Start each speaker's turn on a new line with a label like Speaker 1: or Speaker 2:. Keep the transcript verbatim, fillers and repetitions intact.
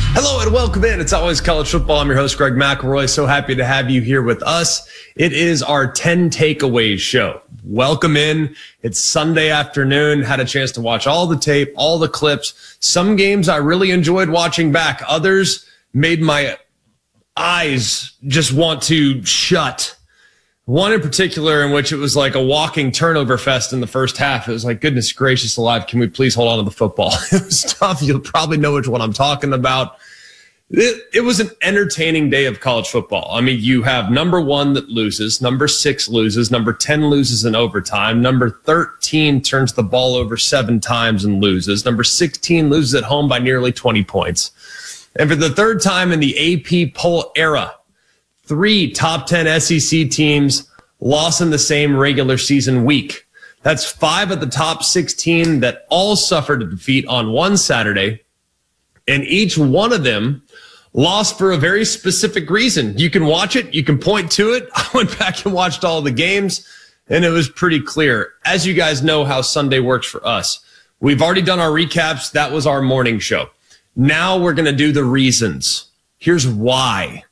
Speaker 1: Hello and welcome in. It's always college football. I'm your host, Greg McElroy. So happy to have you here with us. It is our ten takeaways show. Welcome in. It's Sunday afternoon. Had a chance to watch all the tape, all the clips. Some games I really enjoyed watching back. Others made my eyes just want to shut. One in particular in which it was like a walking turnover fest in the first half. It was like, goodness gracious alive, can we please hold on to the football? It was tough. You'll probably know which one I'm talking about. It, it was an entertaining day of college football. I mean, you have number one that loses, number six loses, number ten loses in overtime, number thirteen turns the ball over seven times and loses, number sixteen loses at home by nearly twenty points. And for the third time in the A P poll era, three top ten S E C teams lost in the same regular season week. That's five of the top sixteen that all suffered a defeat on one Saturday. And each one of them lost for a very specific reason. You can watch it. You can point to it. I went back and watched all the games, and it was pretty clear. As you guys know how Sunday works for us. We've already done our recaps. That was our morning show. Now we're going to do the reasons. Here's why.